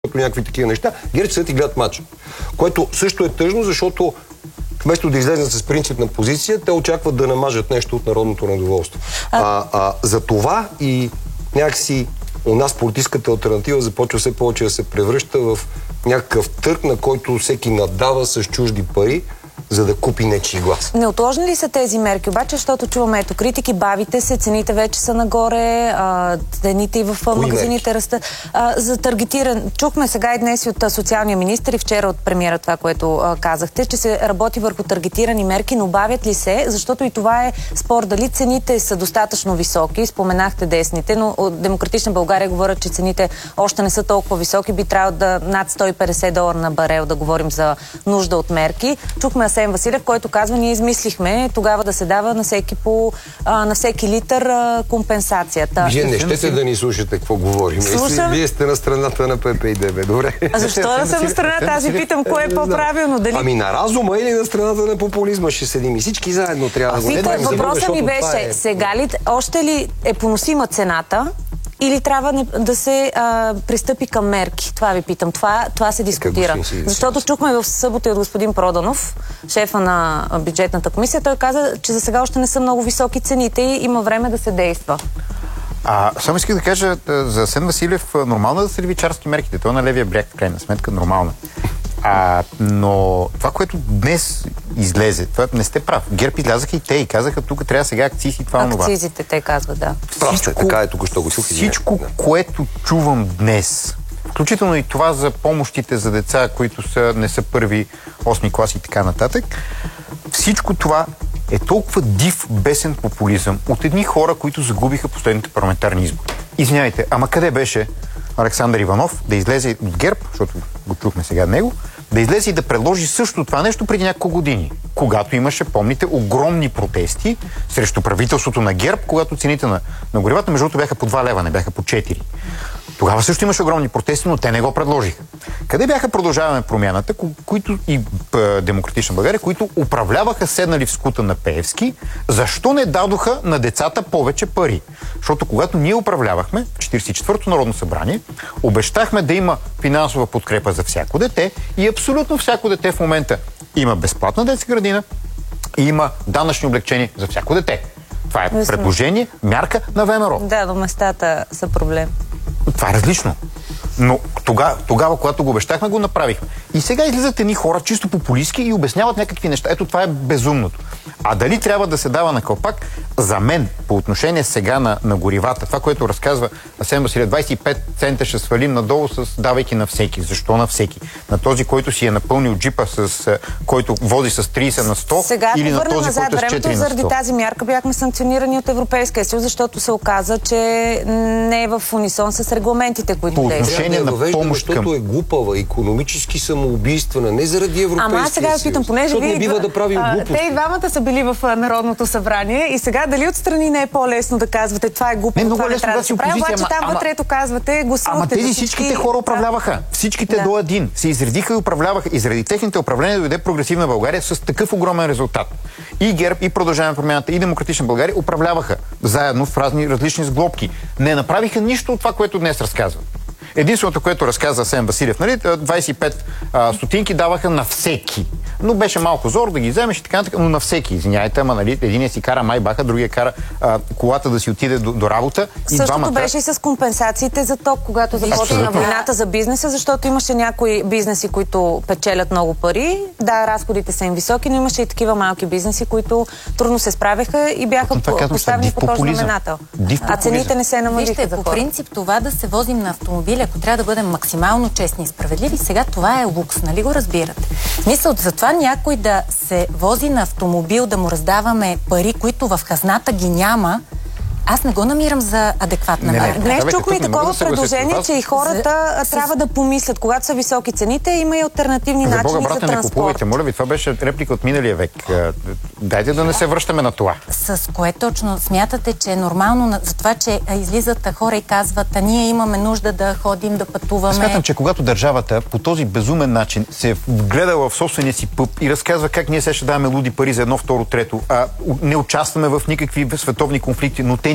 по някакви такива неща, ГЕРБ седят и гледат матча. Което също е тъжно, защото вместо да излезнат с принципна позиция, те очакват да намажат нещо от народното недоволство. За това и някакси у нас политическата алтернатива започва все повече да се превръща в някакъв търг, на който всеки надава с чужди пари, за да купи нечий глас. Неотложни ли са тези мерки? Обаче, защото чуваме ето критики, бавите се, цените вече са нагоре, цените и в магазините растат. За таргетиран. Чухме сега и днес от социалния министър и вчера от премиера това, което казахте, че се работи върху таргетирани мерки, но бавят ли се? Защото и това е спор. Дали цените са достатъчно високи? Споменахте десните, но от Демократична България говорят, че цените още не са толкова високи. Би трябвало да над $150 на барел да говорим за нужда от мерки. Чухме Асен Василев, който казва, ние измислихме тогава да се дава на всеки литър компенсацията. Вие не щете да ни слушате какво говорим. Вие сте на страната на ПП и ДБ, добре? А защо да съм на страната? Аз ви питам, кое е по-правилно? Дали... Ами на разума или на страната на популизма ще седим и всички заедно трябва да го гледаме. Въпросът ми беше, сега ли, още ли е поносима цената, или трябва да се пристъпи към мерки? Това ви питам. Това се дискутира. Защото чухме в събота от господин Проданов, шефа на бюджетната комисия, той каза, че за сега още не са много високи цените и има време да се действа. Само исках да кажа за Асен Василев, нормално да се левичарски мерките. Той е на левия бряг, в крайна сметка, нормално. Но това, което днес излезе, това не сте прав. ГЕРБ излязаха и те и казаха, тук трябва сега акцизи и това онова. Акцизите, те казват, да. Така е, тук що го чух. Всичко, което чувам днес, включително и това за помощите за деца, които не са първи, 8 класи и така нататък, всичко това е толкова див, бесен популизъм от едни хора, които загубиха последните парламентарни избори. Извинявайте, ама къде беше Александър Иванов да излезе от ГЕРБ, защото го чухме сега него, да излезе и да предложи също това нещо преди няколко години, когато имаше, помните, огромни протести срещу правителството на ГЕРБ, когато цените на горивата, между другото, бяха по 2 лева, не бяха по 4. Тогава също имаше огромни протести, но те не го предложиха. Къде бяха Продължаваме промяната, които и Демократична България, които управляваха седнали в скута на Пеевски, защо не дадоха на децата повече пари? Защото когато ние управлявахме в 44-то Народно събрание, обещахме да има финансова подкрепа за всяко дете и абсолютно всяко дете в момента има безплатна детска градина и има данъчни облекчения за всяко дете. Това е предложение, мярка на ВМРО. Да, но местата са проблем. Това е различно. Но тогава, когато го обещахме, го направихме. И сега излизат едни хора чисто популистки и обясняват някакви неща. Ето това е безумното. А дали трябва да се дава на калпак? За мен, по отношение сега на горивата, това, което разказва Асен Василев, 25 цента ще свалим надолу, давайки на всеки. Защо на всеки? На този, който си е напълнил джипа, който вози с 30 на 100, сега или на този, който е с 4 на 100? Заради тази мярка бяхме санкционирани от Европейския съюз, защото се оказа, че не е в унисон с регламентите, които действат. Защото е глупава, икономически самоубийствена, не заради Европейския съюз. Ама сега ви питам, понеже не бива да правим глупости. Те и двамата са били в Народното събрание и сега дали отстрани не е по-лесно да казвате това е глупо, това не трябва да се прави, обаче там вътрето казвате гласувате. Ама тези всичките хора управляваха. Всичките до един се изредиха и управляваха. И заради техните управления дойде Прогресивна България с такъв огромен резултат. И ГЕРБ, и Продължаваме промяната, и Демократична България управляваха заедно в различни сглобки. Не направиха нищо от това, което днес разказват. Единственото, което разказа Асен Василев, 25 стотинки даваха на всеки. Но беше малко зор да ги вземеш и така нататък, но на всеки. Извиняйте, ама единия си кара майбаха, другия кара колата да си отиде до работа. Същото беше и с компенсациите за ток, когато започна войната за бизнеса, защото имаше някои бизнеси, които печелят много пари. Да, разходите са им високи, но имаше и такива малки бизнеси, които трудно се справяха и бяха поставени по този знаменател. А цените не се намалиха. Вижте, по принцип това да се возим на автомобили, ако трябва да бъдем максимално честни и справедливи, сега това е лукс, нали го разбирате? Смисъл, затова някой да се вози на автомобил, да му раздаваме пари, които в хазната ги няма, аз не го намирам за адекватна мярка. Днес чухме и такова предложение, че и хората трябва да помислят, когато са високи цените, има и алтернативни начини за транспорт. Не купувайте, моля ви, това беше реплика от миналия век. Дайте да не се връщаме на това. С кое точно смятате, че е нормално за това, че излизат хора и казват, ние имаме нужда да ходим, да пътуваме? Смятам, че когато държавата по този безумен начин се вгледа в собствения си пъп и разказва как ние сега ще даваме луди пари за едно, второ, трето, не участваме в никакви световни конфликти, но те ни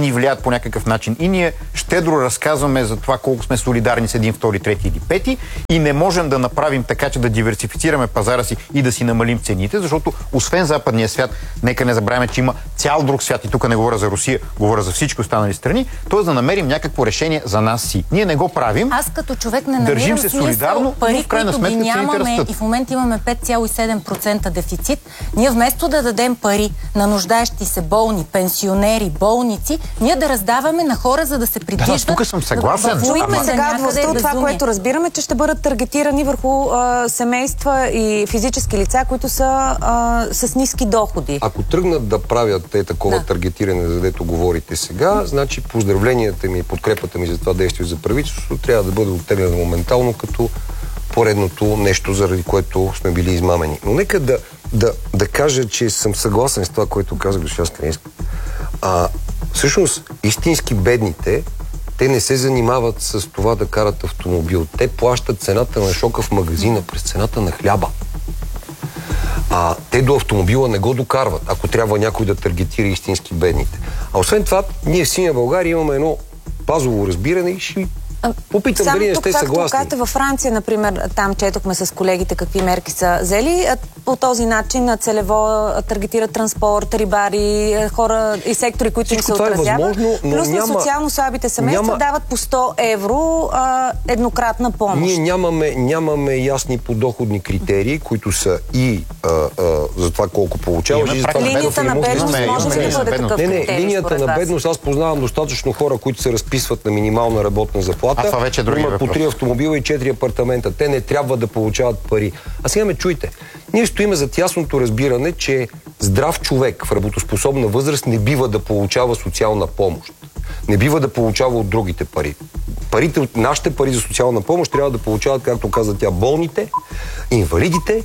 ни влияят по някакъв начин. И ние щедро разказваме за това колко сме солидарни с един, втори, трети или пети и не можем да направим така, че да диверсифицираме пазара си и да си намалим цените, защото освен западния свят, нека не забравяме, че има цял друг свят и тук не говоря за Русия, говоря за всички останали страни, т.е. да намерим някакво решение за нас си. Ние не го правим. Аз като човек не намирам смисъл пари, които ги нямаме и в момента имаме 5,7% дефицит. Ние вместо да дадем пари на нуждаещи се болни, пенсионери, болници, ние да раздаваме на хора, за да се придвижват. Да, тук съм съгласен. Чуваме сега от властта от това, което разбираме, че ще бъдат таргетирани върху семейства и физически лица, които са с ниски доходи. Ако тръгнат да правят такова таргетиране, за дето говорите сега, значи поздравленията ми и подкрепата ми за това действие за правителството трябва да бъде оттеглено моментално като поредното нещо, заради което сме били измамени. Но нека да кажа, че съм съгласен с това, което каза госпожа Скринска. Всъщност, истински бедните, те не се занимават с това да карат автомобил. Те плащат цената на шока в магазина през цената на хляба. Те до автомобила не го докарват, ако трябва някой да таргетира истински бедните. А освен това, ние в Синя България имаме едно базово разбиране и ще попитам дали не сте съгласни. Както във Франция, например, там четохме с колегите какви мерки са взели. По този начин целево таргетират транспорт, рибари, хора и сектори, които им се отразяват. Плюс на социално слабите семейства дават по 100 евро еднократна помощ. Ние нямаме ясни подоходни критерии, които са и за това колко получаваш. Линията на бедност може ли да бъде такъв критерий? Не, линията на бедност, аз познавам достатъчно хора, които се разписват на минимална работна заплата. Това вече имат по 3 автомобила и 4 апартамента. Те не трябва да получават пари. А сега ме чуйте. Ние стоиме зад ясното разбиране, че здрав човек в работоспособна възраст не бива да получава социална помощ. Не бива да получава от другите пари. Нашите пари за социална помощ трябва да получават, както каза тя, болните, инвалидите,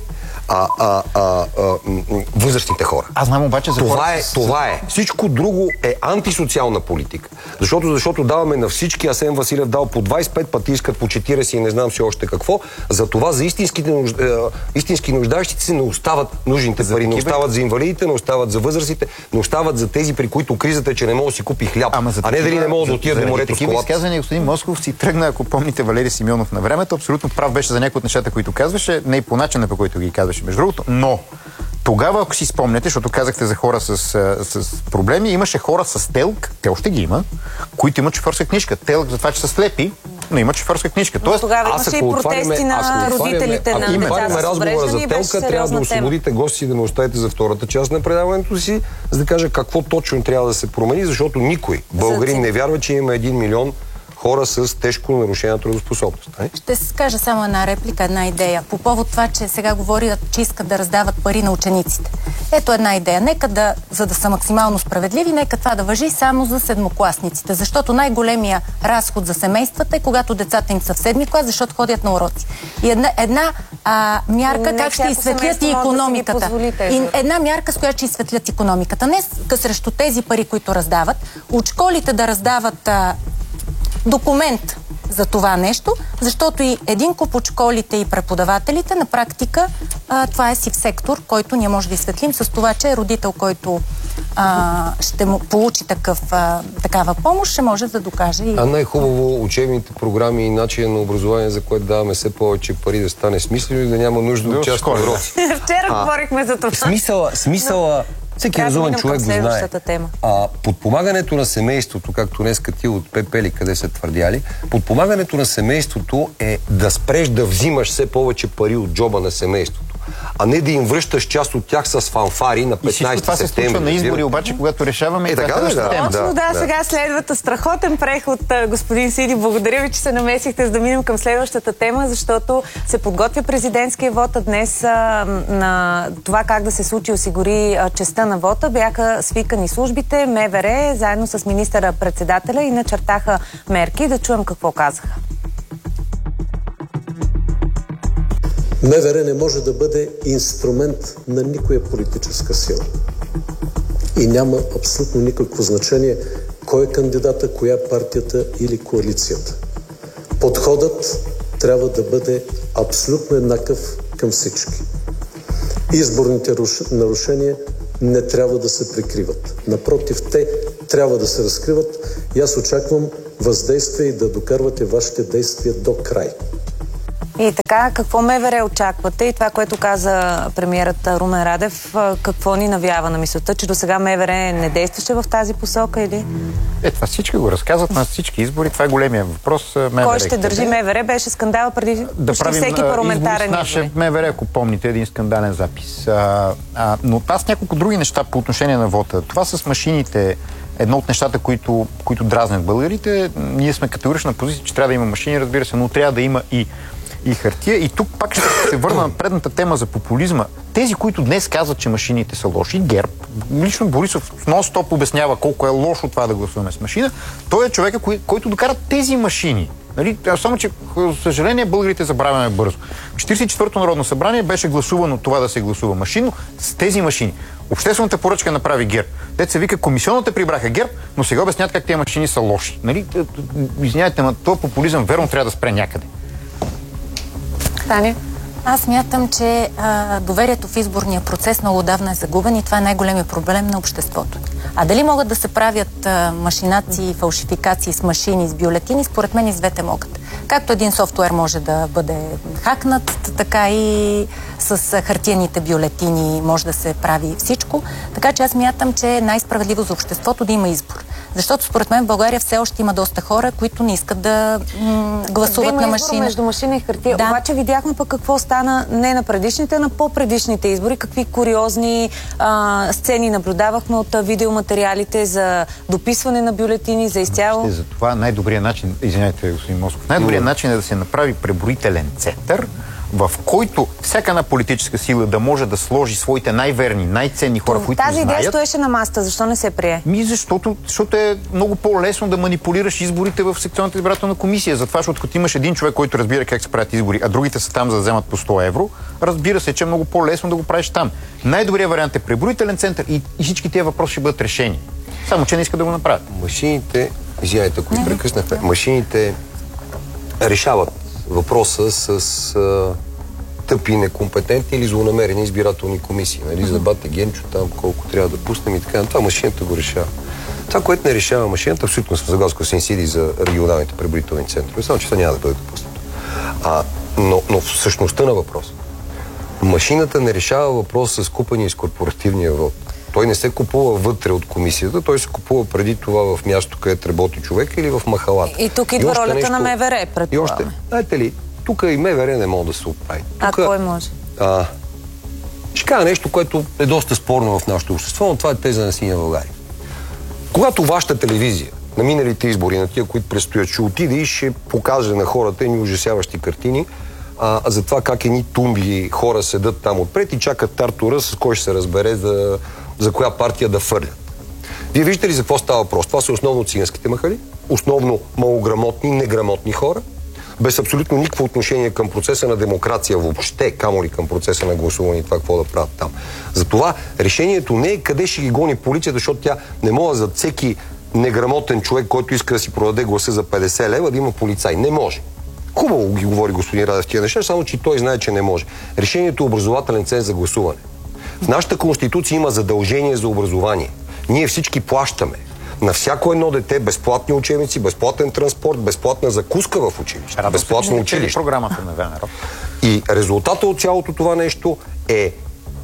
възрастните хора. Аз знам обаче за това е. Всичко друго е антисоциална политика. Защото даваме на всички, Асен Василев дал по 25 пъти, искат по 40 и не знам си още какво. За това за истински нуждаещите се не остават нужните пари. Не остават за инвалидите, не остават за възрастите, не остават за тези, при които кризата е, че не мога да си купи хляб. А не дали не мога да отида до морето с колата. Изказвания, господин Москов си тръгна, ако помните Валери Симеонов на времето, абсолютно прав беше за някои от нещата, които казваше, не и по начина, по който ги казваше, между другото, но тогава, ако си спомняте, защото казахте за хора с проблеми, имаше хора с ТЕЛК, те още ги има, които имат шофьорска книжка. ТЕЛК за това, че са слепи, но имат шофьорска книжка. Тоест, тогава имаше и протести на родителите на деца с отваряме разговора за ТЕЛК, трябва да освободите гости, да ме оставите за втората част на предаването си, за да кажа какво точно трябва да се промени, защото никой българин не вярва, че има 1 милион хора с тежко нарушена трудоспособност. Ще се кажа само една реплика, една идея. По повод това, че сега говорят, че искат да раздават пари на учениците. Ето една идея. Нека за да са максимално справедливи, нека това да важи само за седмокласниците. Защото най-големия разход за семействата е когато децата им са в 7-ми клас, защото ходят на уроци. И една мярка, как ще изсветлят и икономиката. И една мярка, с която ще изсветлят икономиката. Не срещу тези пари, които раздават. От школите да раздават документ за това нещо, защото и един куп от школите и преподавателите на практика това е сив сектор, който ние може да изсветлим с това, че родител, който ще му получи такава помощ, ще може да докаже. А най-хубаво учебните програми и начин на образование, за което даваме все повече пари, да стане смислено и да няма нужда от част от уроци. Вчера говорихме за това. Смисъла всеки разумен човек го знае. Подпомагането на семейството, както днеска ти от Пепели, къде са твърдяли, подпомагането на семейството е да спреш да взимаш все повече пари от джоба на семейството, а не да им връщаш част от тях с фанфари на 15 септември. Това се случва на избори, обаче, когато решаваме сега следват страхотен преход, господин Сиди. Благодаря ви, че се намесихте, за да минем към следващата тема, защото се подготвя президентския вод, а днес на това как да се случи осигури честта на вота бяха свикани службите, МВР, заедно с министъра-председателя и начертаха мерки. Да чуем какво казаха. МВР не може да бъде инструмент на никоя политическа сила. И няма абсолютно никакво значение кой е кандидата, коя е партията или коалицията. Подходът трябва да бъде абсолютно еднакъв към всички. Изборните нарушения не трябва да се прикриват. Напротив, те трябва да се разкриват и аз очаквам въздействие и да докарвате вашите действия до край. И така, какво МВР очаквате и това, което каза премиерът Румен Радев, какво ни навява на мисълта, че до сега МВР не действаше в тази посока или? Това всички го разказват на всички избори. Това е големия въпрос. МВР, кой ще държи МВР? Беше скандал преди почти всеки парламентарен избор. МВР, ако помните, един скандален запис. Но аз няколко други неща по отношение на вота. Това с машините, едно от нещата, които дразнят българите. Ние сме категорична позиция, че трябва да има машини, разбира се, но трябва да има и хартия. И тук пак ще се върна на предната тема за популизма. Тези, които днес казват, че машините са лоши, ГЕРБ, лично Борисов нон-стоп обяснява колко е лошо това да гласуваме с машина, той е човека, който докара тези машини. Нали? Само, че, за съжаление, българите забравяме бързо. В 44-то Народно събрание беше гласувано това да се гласува машинно с тези машини. Обществената поръчка направи ГЕРБ. Те се вика, комисионната прибраха ГЕРБ, но сега обяснят как тези машини са лоши. Нали? Извинявайте, но този популизъм верно трябва да спре някъде. Таня? Аз мятам, че доверието в изборния процес много отдавна е загубен и това е най-големият проблем на обществото. А дали могат да се правят машинации и фалшификации с машини, с бюлетини, според мен и с двете могат. Както един софтуер може да бъде хакнат, така и с хартияните бюлетини може да се прави всичко. Така че аз мятам, че е най-справедливо за обществото да има избор. Защото според мен в България все още има доста хора, които не искат да гласуват на машина. Между машина и хартия. Да. Обаче видяхме пък какво стана не на предишните, на по-предишните избори. Какви куриозни сцени наблюдавахме от видеоматериалите за дописване на бюлетини, за изцяло. За това най-добрият начин, извинявайте, господин Москов, най-добрият начин е да се направи преброителен център, в който всяка една политическа сила да може да сложи своите най-верни, най-ценни хора, които тази знаят. идея стоеше на масата. Защо не се прие? Защото е много по-лесно да манипулираш изборите в секционната избирателна комисия. Затова, защото като имаш един човек, който разбира как се правят избори, а другите са там за да вземат по 100 евро, разбира се, че е много по-лесно да го правиш там. Най-добрият вариант е преброителен център и всички тези въпроси ще бъдат решени. Само, че не искат да го направят. Машините, извинявайте, ако ви прекъснахме, машините решават въпроса с тъпи, некомпетентни или злонамерени избирателни комисии. Нали? За бате Генчо там, колко трябва да пуснем и така. Това машината го решава. Това, което не решава машината, абсолютно съм съгласен с Синсиди за регионалните преброителни центрове. Само, че това няма да бъде допуснато. Но в същността на въпроса. Машината не решава въпроса с купения и с корпоративния вот. Той не се купува вътре от комисията, той се купува преди това в място, където работи човек или в махалата. И тук идва ролята на МВР, предполагаме. Знаете ли, тук и МВР не може да се оправи. Кой може? Ще кажа нещо, което е доста спорно в нашето общество, но това е теза на Синя България. Когато вашата телевизия на миналите избори, на тия, които предстоят, ще отиде и ще покаже на хората едни ужасяващи картини за това как едни тумби хора седат там отпред и чакат тартура, с кой ще се разбере за коя партия да фърлят. Вие виждате ли за какво става въпрос? Това са основно циганските махали, основно малограмотни, неграмотни хора, без абсолютно никакво отношение към процеса на демокрация въобще, камо ли към процеса на гласуване и това какво да правят там. Затова решението не е къде ще ги гони полицията, защото тя не може за всеки неграмотен човек, който иска да си продаде гласа за 50 лева, да има полицай. Не може. Хубаво ги говори господин Радев тия неща, само че той знае, че не може. Решението е образователен ценз за гласуване. В нашата конституция има задължение за образование. Ние всички плащаме на всяко едно дете безплатни учебници, безплатен транспорт, безплатна закуска в училище, безплатно училище. Програмата на ВМРО. И резултатът от цялото това нещо е,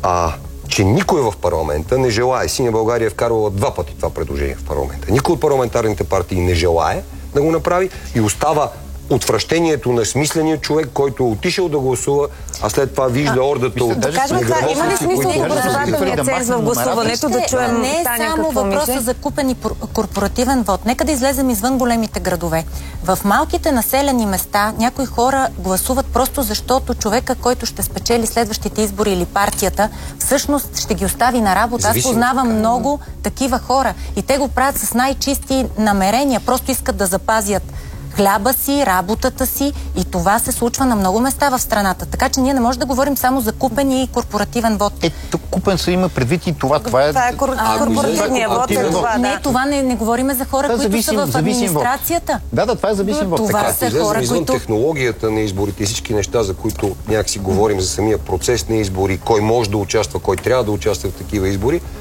че никой в парламента не желае. Синя България е вкарвала 2 пъти това предложение в парламента. Никой от парламентарните партии не желае да го направи и остава отвращението на смисления човек, който е отишъл да гласува, а след това вижда ордата от неграмотници. Има ли смисъл образователния ценз в гласуването? Да чуем не е само въпроса за купен и корпоративен вод. Нека да излезем извън големите градове. В малките населени места някои хора гласуват просто защото човека, който ще спечели следващите избори или партията, всъщност ще ги остави на работа. Аз познавам много такива хора и те го правят с най-чисти намерения. Просто искат да запазят хляба си, работата си и това се случва на много места в страната. Така че ние не можем да говорим само за купен и корпоративен вод. Тук купен се има предвид и това. Това е корпоративния вод. Не, това не говорим за хора, които са в администрацията. Да, това е зависим вод. Това са хора, извън технологията на изборите и всички неща, за които някакси говорим за самия процес на избори, кой може да участва, кой трябва да участва в такива избори.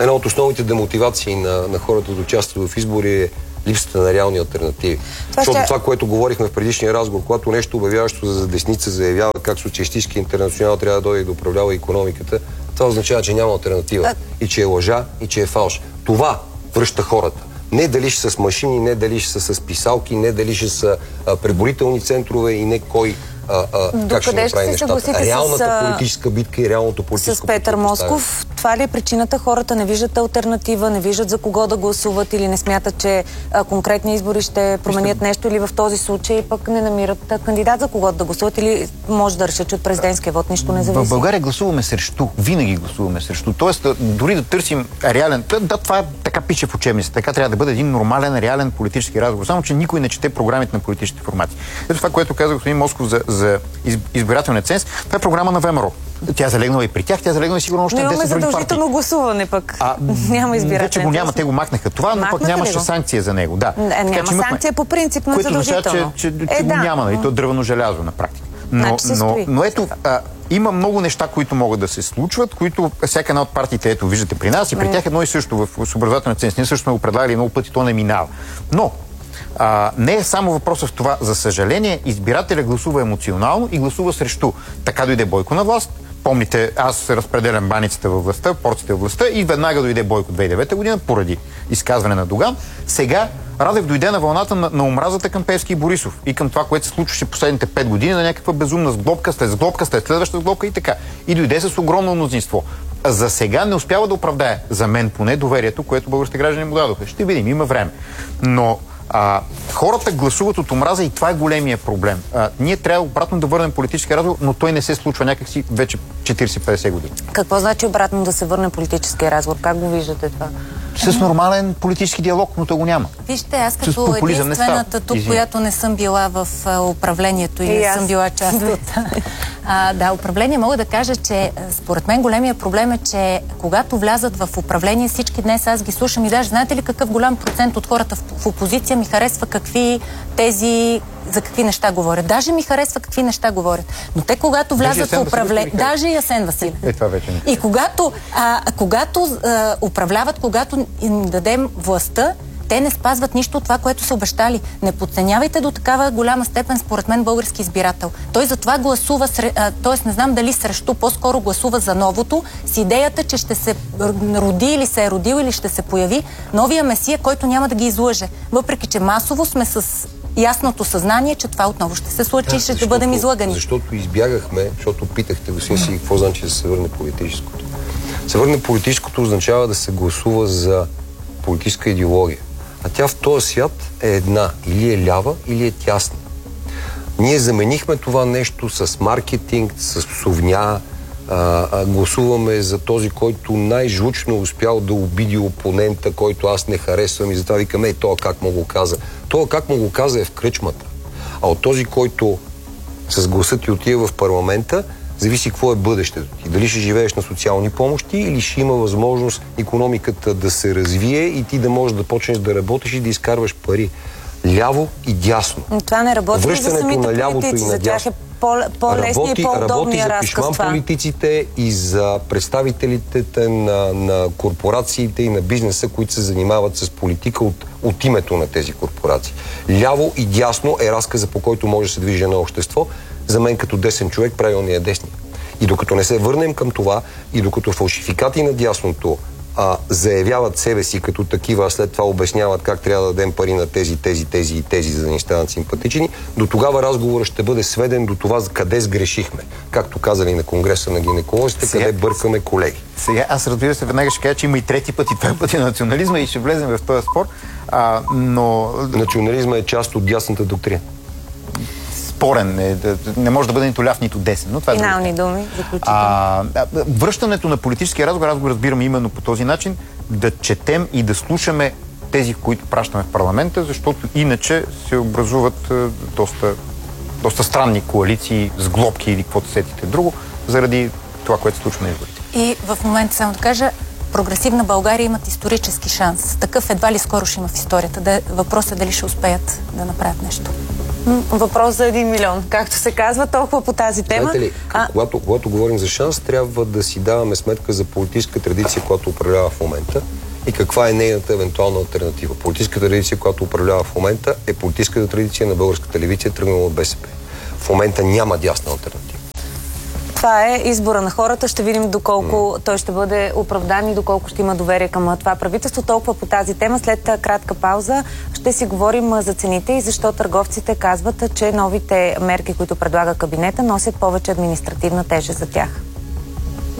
Една от основните демотивации на хората да участват в избори е липсата на реални алтернативи. Защото това, което говорихме в предишния разговор, когато нещо обявяващо за десница заявява как социалистически интернационал трябва да дойде да управлява икономиката, това означава, че няма алтернатива. И че е лъжа, и че е фалш. Това връща хората. Не дали ще са с машини, не дали ще са с писалки, не дали ще са преброителни центрове и не кой как ще направи нещата. Реалната политическа битка и реалното политическо с Петър Москов. Това ли е причината? Хората не виждат алтернатива, не виждат за кого да гласуват или не смятат, че конкретни избори ще променят нещо, или в този случай пък не намират кандидат за кого да гласуват, или може да решат, че от президентския вод нищо не зависи. В България гласуваме срещу. Винаги гласуваме срещу. Тоест, дори да търсим реален... Да, това така пише в учебницата. Така трябва да бъде един нормален, реален политически разговор. Само, че никой не чете програмите на политическите формати. Ето това, което каза господин Москов за избирателния ценз, това е програма на ВМРО. Тя залегнала и при тях, тя залегнала и сигурно още 10 други партии. Имаме задължително гласуване пък. Няма избирателен. Вече го няма, те го махнаха това, но пък нямаше санкция за него. Да. Няма санкция по принцип на задължително. Което означава, че го няма, нали? То е дървено желязо на практика. Но ето, има много неща, които могат да се случват, които всяка една от партиите, ето виждате при нас и при тях едно и също в образователния ценз. Ние също сме го предлагали много пъти, то не минава. Но не е само въпросът в това. За съжаление, избирателя гласува емоционално и гласува срещу. Така дойде Бойко на власт. Помните, аз разпределям баницата във властта, порците във властта и веднага дойде Бойко 2009 година поради изказване на Доган. Сега Радев дойде на вълната на омразата към Пеевски и Борисов и към това, което се случваше последните 5 години на някаква безумна сглобка, след следваща сглобка и така. И дойде с огромно мнозинство. За сега не успява да оправдае, за мен поне, доверието, което българските граждани му дадоха. Ще видим, има време. Но хората гласуват от омраза и това е големия проблем. Ние трябва обратно да върнем политически разговор, но той не се случва някакси вече 40-50 години. Какво значи обратно да се върне политически разговор? Как го виждате това? С нормален политически диалог, но то го няма. Вижте, аз като единствената тук, която не съм била в управлението и не съм била част от... управление, мога да кажа, че според мен големия проблем е, че когато влязат в управление, всички днес аз ги слушам и даже знаете ли какъв голям процент от хората в опозиция ми харесва за какви неща говорят. Даже ми харесва какви неща говорят. Но те когато влязат в управление... Даже и Асен Василев. Това вече не. И когато управляват, когато им дадем властта, те не спазват нищо от това, което са обещали. Не подценявайте до такава голяма степен, според мен, български избирател. Той затова гласува, т.е. не знам дали срещу, по-скоро гласува за новото, с идеята, че ще се роди или се е родил или ще се появи новия месия, който няма да ги излъже. Въпреки че масово сме с ясното съзнание, че това отново ще се случи и ще бъдем излъгани. Защото избягахме, защото питахте господин си какво значи да се върне политическото. Се върне политическото означава да се гласува за политическа идеология. А тя в този свят е една. Или е лява, или е тясна. Ние заменихме това нещо с маркетинг, с псовня. Гласуваме за този, който най-жлучно успял да обиди опонента, който аз не харесвам и затова викаме, това как му го каза. Това как му го каза е в кръчмата. А от този, който с гласа ти отива в парламента, зависи какво е бъдещето ти. Дали ще живееш на социални помощи или ще има възможност икономиката да се развие и ти да можеш да почнеш да работиш и да изкарваш пари. Ляво и дясно. Но това не работи за самите политици. За тях е по-лесния и по-удобния разказ това. Работи за политиците и за представителите на корпорациите и на бизнеса, които се занимават с политика от името на тези корпорации. Ляво и дясно е разказа, по който може да се движи едно общество. За мен като десен човек правилният е десния. И докато не се върнем към това и докато фалшификати на дясното заявяват себе си като такива, а след това обясняват как трябва да дадем пари на тези и тези, за да ни станат симпатични, до тогава разговорът ще бъде сведен до това къде сгрешихме. Както казали на Конгреса на гинеколозите, къде бъркаме колеги. Сега аз разбира се веднага ще кажа, че има и трети път и това път е национализма и ще влезем в този спор, но... Национализма е част от дясната доктрина. Спорен. Не може да бъде нито ляв, нито десен. Но това финални думи, заключително. Връщането на политическия разговор, го разбираме именно по този начин, да четем и да слушаме тези, които пращаме в парламента, защото иначе се образуват доста странни коалиции, сглобки или каквото сетите друго, заради това, което се случва на изборите. И в момента само да кажа, прогресивна България имат исторически шанс. Такъв едва ли скоро ще има в историята. Въпросът е дали ще успеят да направят нещо. Въпрос за 1 милион, както се казва, толкова по тази тема. Знаете ли, когато говорим за шанс, трябва да си даваме сметка за политическа традиция, която управлява в момента и каква е нейната евентуална алтернатива. Политическата традиция, която управлява в момента, е политическата традиция на българската левица, тръгнала от БСП. В момента няма дясна алтернатива. Това е избора на хората. Ще видим доколко той ще бъде оправдан и доколко ще има доверие към това правителство. Толкова по тази тема. След кратка пауза ще си говорим за цените и защо търговците казват, че новите мерки, които предлага кабинета, носят повече административна тежест за тях.